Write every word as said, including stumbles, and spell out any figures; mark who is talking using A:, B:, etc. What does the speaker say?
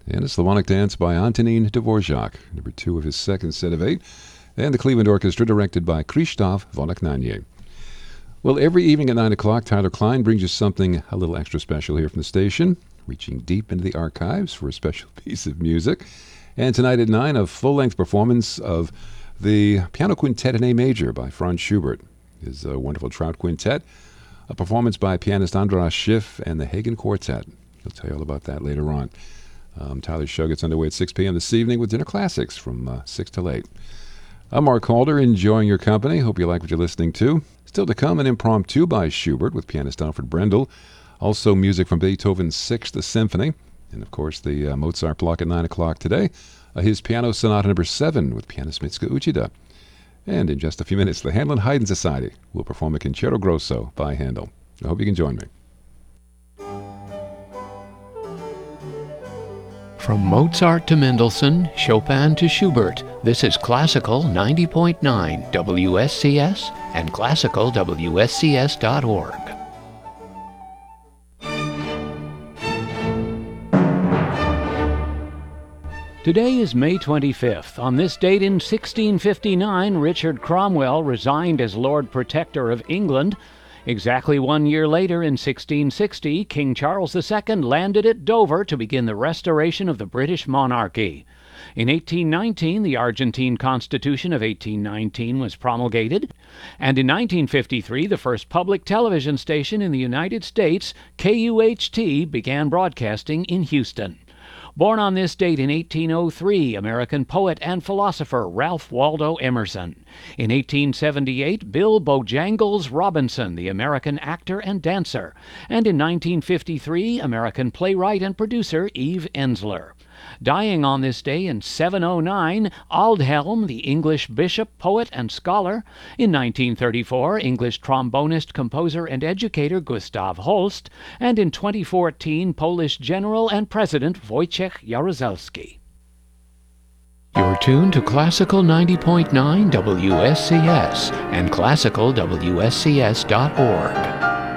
A: and a Slavonic dance by Antonin Dvorak, number two of his second set of eight, and the Cleveland Orchestra directed by Krzysztof Voloknanie. Well, every evening at nine o'clock, Tyler Klein brings you something a little extra special here from the station, reaching deep into the archives for a special piece of music. And tonight at nine, a full-length performance of the Piano Quintet in A Major by Franz Schubert, his uh, wonderful Trout Quintet, a performance by pianist Andras Schiff and the Hagen Quartet. He'll tell you all about that later on. Um, Tyler's show gets underway at six p.m. this evening with Dinner Classics from uh, six till eight. I'm Mark Calder, enjoying your company. Hope you like what you're listening to. Still to come, an impromptu by Schubert with pianist Alfred Brendel. Also music from Beethoven's Sixth Symphony. And, of course, the uh, Mozart block at nine o'clock today. Uh, his Piano Sonata number seven with pianist Mitsuko Uchida. And in just a few minutes, the Handel and Haydn Society will perform a Concerto Grosso by Handel. I hope you can join me.
B: From Mozart to Mendelssohn, Chopin to Schubert, this is Classical ninety point nine W S C S and classical W S C S dot org. Today is May twenty-fifth. On this date in sixteen fifty-nine, Richard Cromwell resigned as Lord Protector of England. Exactly one year later, in sixteen sixty, King Charles the Second landed at Dover to begin the restoration of the British monarchy. In eighteen nineteen, the Argentine Constitution of eighteen nineteen was promulgated, and in nineteen fifty-three, the first public television station in the United States, K U H T, began broadcasting in Houston. Born on this date in eighteen oh three, American poet and philosopher Ralph Waldo Emerson. In eighteen seventy-eight, Bill Bojangles Robinson, the American actor and dancer. And in nineteen fifty-three, American playwright and producer Eve Ensler. Dying on this day in seven oh nine, Aldhelm, the English bishop, poet, and scholar. In nineteen thirty-four, English trombonist, composer, and educator Gustav Holst. And in twenty fourteen, Polish general and president Wojciech Jaruzelski. You're tuned to Classical ninety point nine W S C S and classical W S C S dot org.